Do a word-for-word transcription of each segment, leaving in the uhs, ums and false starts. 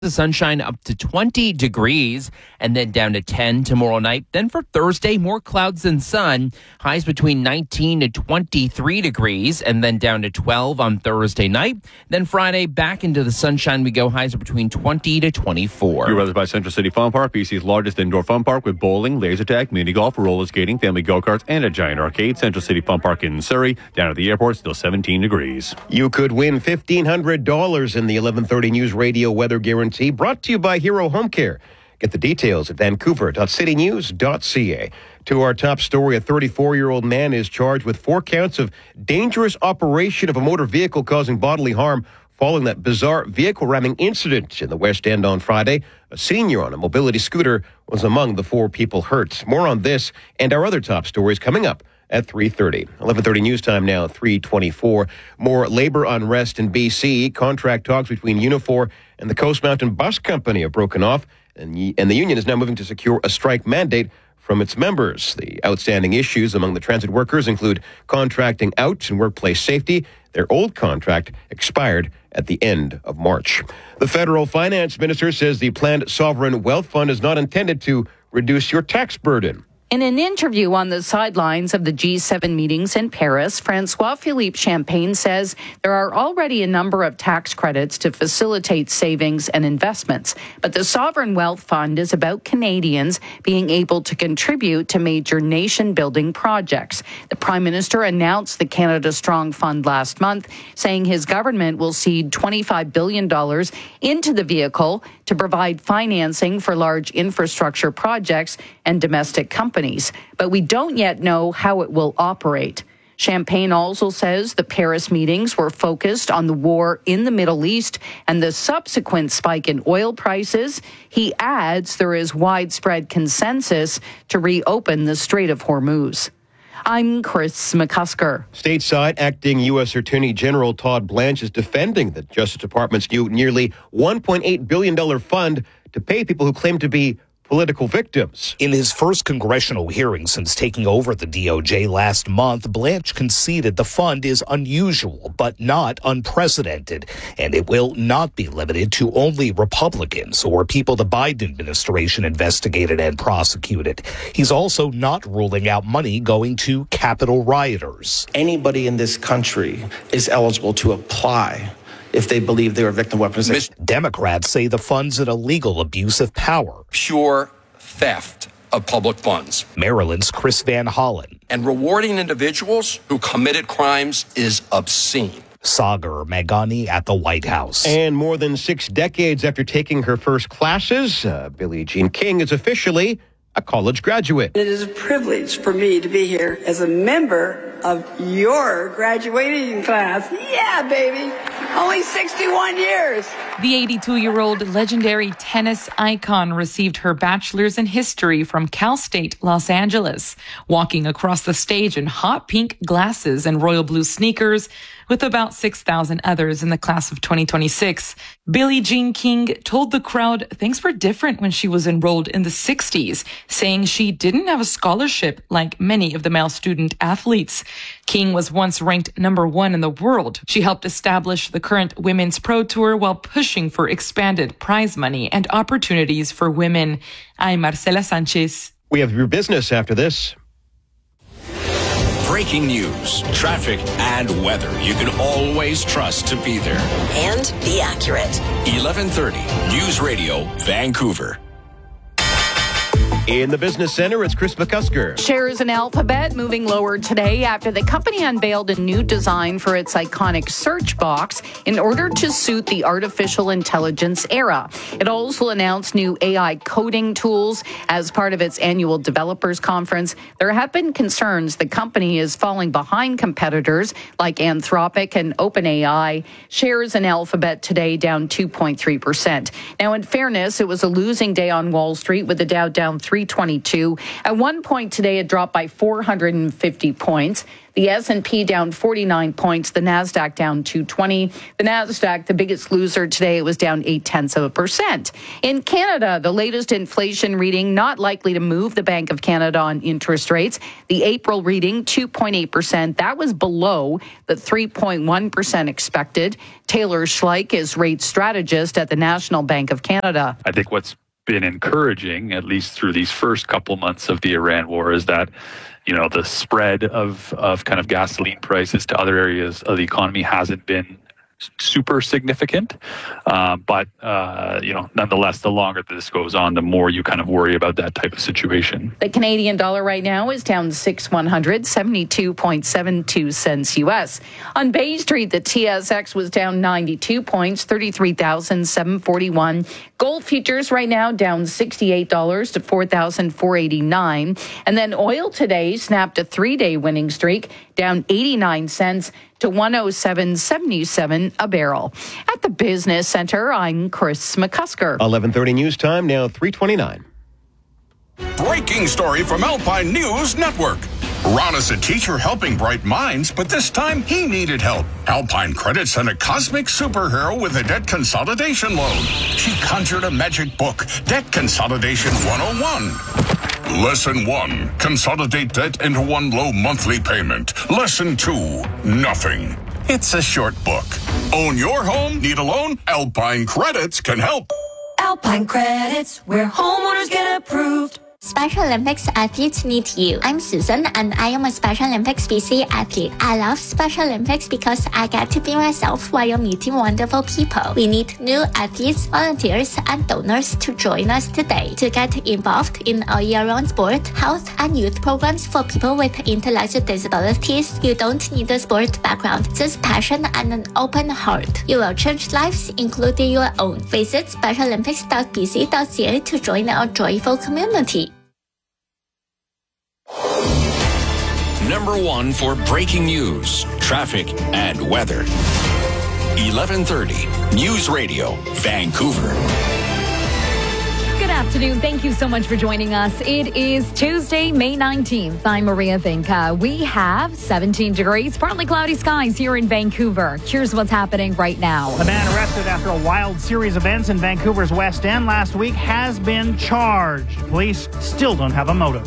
The sunshine up to twenty degrees and then down to ten tomorrow night. Then for Thursday, more clouds than sun. Highs between nineteen to twenty-three degrees and then down to twelve on Thursday night. Then Friday, back into the sunshine we go. Highs are between twenty to twenty-four. Your weather by Central City Fun Park, B C's largest indoor fun park with bowling, laser tag, mini golf, roller skating, family go-karts, and a giant arcade. Central City Fun Park in Surrey. Down at the airport, still seventeen degrees. You could win fifteen hundred dollars in the eleven thirty News Radio Weather Guarantee, brought to you by Hero Home Care. Get the details at vancouver dot city news dot c a. To our top story, a thirty-four-year-old man is charged with four counts of dangerous operation of a motor vehicle causing bodily harm following that bizarre vehicle ramming incident in the West End on Friday. A senior on a mobility scooter was among the four people hurt. More on this and our other top stories coming up at three thirty. eleven thirty news time now, three twenty-four. More labor unrest in B C. Contract talks between Unifor and the Coast Mountain Bus Company have broken off, and, and the union is now moving to secure a strike mandate from its members. The outstanding issues among the transit workers include contracting out and workplace safety. Their old contract expired at the end of March. The federal finance minister says the planned sovereign wealth fund is not intended to reduce your tax burden. In an interview on the sidelines of the G seven meetings in Paris, François-Philippe Champagne says there are already a number of tax credits to facilitate savings and investments. But the Sovereign Wealth Fund is about Canadians being able to contribute to major nation-building projects. The Prime Minister announced the Canada Strong Fund last month, saying his government will seed twenty-five billion dollars into the vehicle to provide financing for large infrastructure projects and domestic companies. But we don't yet know how it will operate. Champagne also says the Paris meetings were focused on the war in the Middle East and the subsequent spike in oil prices. He adds there is widespread consensus to reopen the Strait of Hormuz. I'm Chris McCusker. Stateside, acting U S Attorney General Todd Blanche is defending the Justice Department's new nearly one point eight billion dollars fund to pay people who claim to be political victims. In his first congressional hearing since taking over the D O J last month, Blanche conceded the fund is unusual but not unprecedented, and it will not be limited to only Republicans or people the Biden administration investigated and prosecuted. He's also not ruling out money going to Capitol rioters. Anybody in this country is eligible to apply if they believe they were victim weaponization. Democrats say the fund's an illegal abuse of power. Pure theft of public funds. Maryland's Chris Van Hollen. And rewarding individuals who committed crimes is obscene. Sagar Meghani at the White House. And more than six decades after taking her first classes, uh, Billie Jean King is officially a college graduate. It is a privilege for me to be here as a member of your graduating class. Yeah, baby. Only sixty-one years. The eighty-two-year-old legendary tennis icon received her bachelor's in history from Cal State Los Angeles, walking across the stage in hot pink glasses and royal blue sneakers with about six thousand others in the class of twenty twenty-six. Billie Jean King told the crowd things were different when she was enrolled in the sixties, saying she didn't have a scholarship like many of the male student athletes. King was once ranked number one in the world. She helped establish the current Women's Pro Tour while pushing for expanded prize money and opportunities for women. I'm Marcela Sanchez. We have your business after this. Breaking news, traffic, and weather you can always trust to be there. And be accurate. eleven thirty News Radio, Vancouver. In the business center, it's Chris McCusker. Shares in Alphabet moving lower today after the company unveiled a new design for its iconic search box in order to suit the artificial intelligence era. It also announced new A I coding tools as part of its annual developers conference. There have been concerns the company is falling behind competitors like Anthropic and OpenAI. Shares in Alphabet today down two point three percent. Now, in fairness, it was a losing day on Wall Street with the Dow down three three twenty-two. At one point today, it dropped by four hundred fifty points. The S and P down forty-nine points. The NASDAQ down two twenty. The NASDAQ, the biggest loser today, it was down eight tenths of a percent. In Canada, the latest inflation reading not likely to move the Bank of Canada on interest rates. The April reading, two point eight percent. That was below the three point one percent expected. Taylor Schleich is rate strategist at the National Bank of Canada. I think what's been encouraging, at least through these first couple months of the Iran war, is that you know, the spread of, of kind of gasoline prices to other areas of the economy hasn't been super significant. Uh, but, uh, you know, nonetheless, the longer this goes on, the more you kind of worry about that type of situation. The Canadian dollar right now is down six one hundred, seventy-two point seven two cents U S. On Bay Street, the T S X was down ninety-two points, thirty-three thousand seven hundred forty-one. Gold futures right now down sixty-eight dollars to four thousand four hundred eighty-nine. And then oil today snapped a three-day winning streak, down eighty-nine cents to one oh seven seventy-seven a barrel. At the Business Center, I'm Chris McCusker. eleven thirty news time, now three twenty-nine. Breaking story from Alpine News Network. Ron is a teacher helping bright minds, but this time he needed help. Alpine Credit sent a cosmic superhero with a debt consolidation loan. She conjured a magic book, Debt Consolidation one oh one. Lesson one, consolidate debt into one low monthly payment. Lesson two, nothing. It's a short book. Own your home? Need a loan? Alpine Credits can help. Alpine Credits, where homeowners get approved. Special Olympics athletes need you. I'm Susan and I am a Special Olympics B C athlete. I love Special Olympics because I get to be myself while meeting wonderful people. We need new athletes, volunteers, and donors to join us today to get involved in a year-round sport, health, and youth programs for people with intellectual disabilities. You don't need a sport background, just passion and an open heart. You will change lives, including your own. Visit special olympics dot b c dot c a to join our joyful community. Number one for breaking news, traffic, and weather. eleven thirty News Radio, Vancouver. Good afternoon. Thank you so much for joining us. It is Tuesday, May nineteenth. I'm Maria Vinca. We have seventeen degrees, partly cloudy skies here in Vancouver. Here's what's happening right now. A man arrested after a wild series of events in Vancouver's West End last week has been charged. Police still don't have a motive.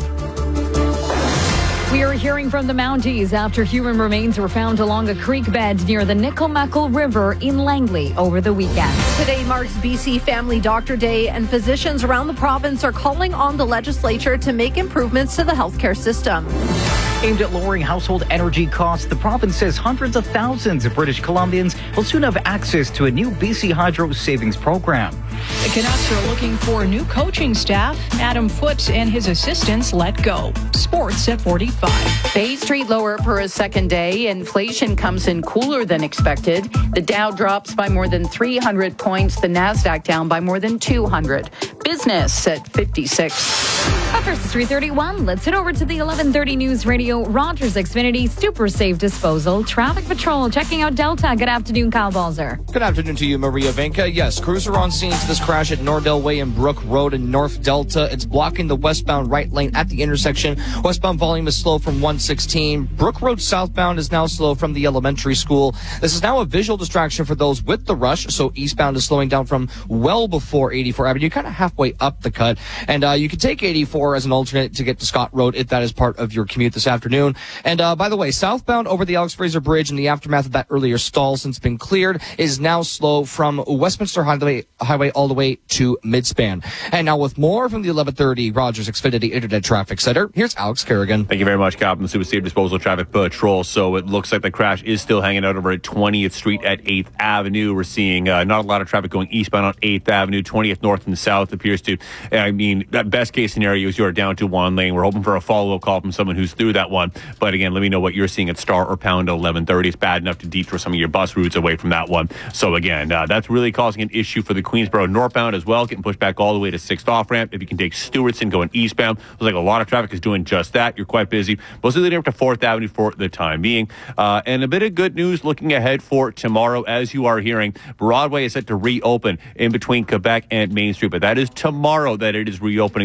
We are hearing from the Mounties after human remains were found along a creek bed near the Nickelmeckle River in Langley over the weekend. Today marks B C Family Doctor Day, and physicians around the province are calling on the legislature to make improvements to the healthcare system. Aimed at lowering household energy costs, the province says hundreds of thousands of British Columbians will soon have access to a new B C Hydro savings program. The Canucks are looking for new coaching staff. Adam Foote and his assistants let go. Sports at forty-five. Bay Street lower for a second day. Inflation comes in cooler than expected. The Dow drops by more than three hundred points. The NASDAQ down by more than two hundred. Business at fifty-six. Up first is three thirty-one. Let's head over to the eleven thirty News Radio. Rogers Xfinity Super Safe Disposal. Traffic Patrol checking out Delta. Good afternoon, Kyle Balzer. Good afternoon to you, Maria Vinca. Yes, crews are on scene to this crash at Nordell Way and Brook Road in North Delta. It's blocking the westbound right lane at the intersection. Westbound volume is slow from one sixteen. Brook Road southbound is now slow from the elementary school. This is now a visual distraction for those with the rush, so eastbound is slowing down from well before eighty-four Avenue, kind of halfway up the cut. And uh, you can take eighty-four as an alternate to get to Scott Road if that is part of your commute this afternoon. And uh, by the way, southbound over the Alex Fraser Bridge in the aftermath of that earlier stall since been cleared is now slow from Westminster Highway, highway all the way to Midspan. And now with more from the eleven thirty Rogers Xfinity Internet Traffic Center, here's Alex Kerrigan. Thank you very much, Captain. Super Safe Disposal Traffic Patrol. So it looks like the crash is still hanging out over at twentieth Street at eighth Avenue. We're seeing uh, not a lot of traffic going eastbound on eighth Avenue. twentieth North and South appears to, I mean, that best case scenario is you're down to one lane. We're hoping for a follow-up call from someone who's through that one. But again, let me know what you're seeing at Star or Pound eleven thirty. It's bad enough to detour some of your bus routes away from that one. So again, uh, that's really causing an issue for the Queensboro northbound as well, getting pushed back all the way to sixth off-ramp. If you can take Stewartson going eastbound, looks like a lot of traffic is doing just that. You're quite busy. Mostly leading up to fourth Avenue for the time being. Uh, and a bit of good news looking ahead for tomorrow. As you are hearing, Broadway is set to reopen in between Quebec and Main Street. But that is tomorrow that it is reopening. Tomorrow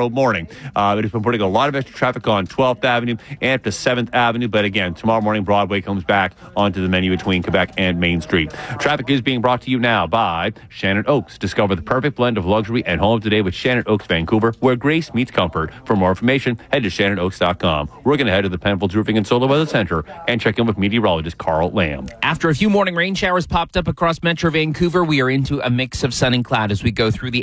tomorrow morning. Uh, it has been putting a lot of extra traffic on twelfth Avenue and up to seventh Avenue. But again, tomorrow morning, Broadway comes back onto the menu between Quebec and Main Street. Traffic is being brought to you now by Shannon Oaks. Discover the perfect blend of luxury and home today with Shannon Oaks Vancouver, where grace meets comfort. For more information, head to shannon oaks dot com. We're going to head to the Penfolds Roofing and Solar Weather Center and check in with meteorologist Carl Lamb. After a few morning rain showers popped up across Metro Vancouver, we are into a mix of sun and cloud as we go through the